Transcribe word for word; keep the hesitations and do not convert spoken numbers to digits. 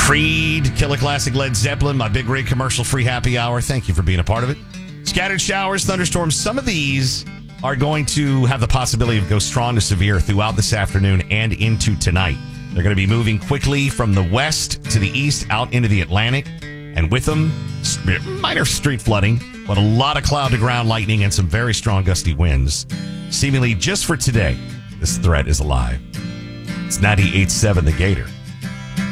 Creed, Killer Classic, Led Zeppelin, my Big Rig commercial free happy hour. Thank you for being a part of it. Scattered showers, thunderstorms. Some of these are going to have the possibility of go strong to severe throughout this afternoon and into tonight. They're going to be moving quickly from the west to the east out into the Atlantic. And with them, minor street flooding, but a lot of cloud-to-ground lightning and some very strong gusty winds. Seemingly just for today, this threat is alive. It's ninety-eight point seven The Gator.